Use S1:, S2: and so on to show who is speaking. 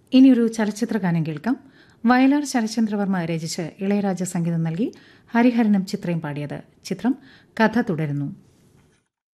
S1: ഇനിയൊരു ചലച്ചിത്ര ഗാനം കേൾക്കാം. വയലാർ ശരചന്ദ്രവർമ്മ രചിച്ച് ഇളയരാജ സംഗീതം നൽകി ഹരിഹരനും ചിത്രയും പാടിയത്. ചിത്രം കഥ തുടരുന്നു.